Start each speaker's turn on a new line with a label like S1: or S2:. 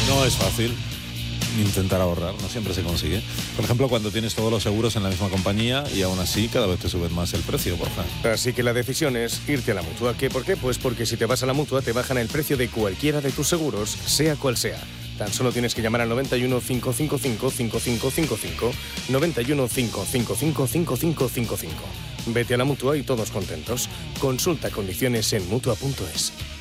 S1: No es fácil intentar ahorrar, no siempre se consigue. Por ejemplo, cuando tienes todos los seguros en la misma compañía y aún así cada vez te suben más el precio, Borja.
S2: Así que la decisión es irte a la Mutua. ¿Qué? ¿Por qué? Pues porque si te vas a la Mutua te bajan el precio de cualquiera de tus seguros, sea cual sea. Tan solo tienes que llamar al 91 555 5555, 91 555 5555. Vete a la Mutua y todos contentos. Consulta condiciones en Mutua.es.